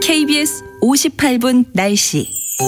KBS 58분 날씨.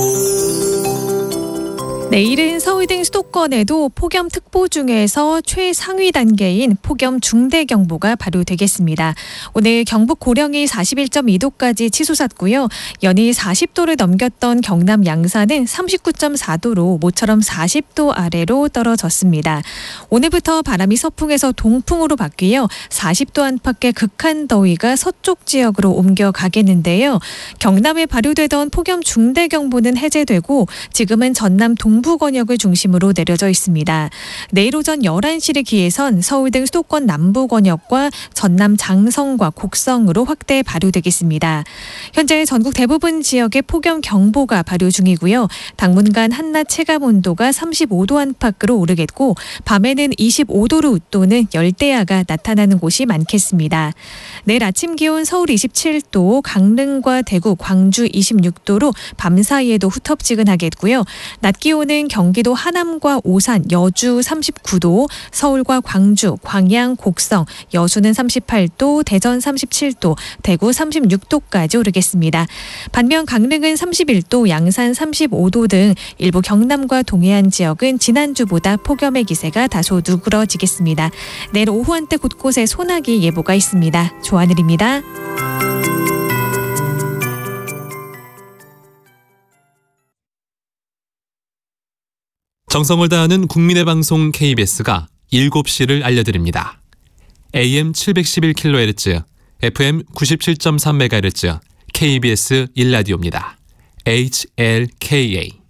내일은 서울 등 수도권에도 폭염특보 중에서 최상위 단계인 폭염 중대경보가 발효되겠습니다. 오늘 경북 고령이 41.2도까지 치솟았고요. 연일 40도를 넘겼던 경남 양산은 39.4도로 모처럼 40도 아래로 떨어졌습니다. 오늘부터 바람이 서풍에서 동풍으로 바뀌어 40도 안팎의 극한 더위가 서쪽 지역으로 옮겨가겠는데요. 경남에 발효되던 폭염 중대경보는 해제되고 지금은 전남 동부 권역을 중심으로 내려져 있습니다. 내일 오전 11시를 기해선 서울 등 수도권 남부 권역과 전남 장성과 곡성으로 확대 발효되겠습니다. 현재 전국 대부분 지역에 폭염 경보가 발효 중이고요. 당분간 한낮 체감 온도가 35도 안팎으로 오르겠고 밤에는 25도로 웃도는 열대야가 나타나는 곳이 많겠습니다. 내일 아침 기온 서울 27도, 강릉과 대구, 광주 26도로 밤 사이에도 후텁지근하겠고요. 낮 기온은 경기도 하남과 오산, 여주 39도, 서울과 광주, 광양, 곡성, 여수는 38도, 대전 37도, 대구 36도까지 오르겠습니다. 반면 강릉은 31도, 양산 35도 등 일부 경남과 동해안 지역은 지난주보다 폭염의 기세가 다소 누그러지겠습니다. 내일 오후 한때 곳곳에 소나기 예보가 있습니다. 조하늘입니다. 정성을 다하는 국민의 방송 KBS가 7시를 알려드립니다. AM 711kHz, FM 97.3MHz, KBS 1라디오입니다. HLKA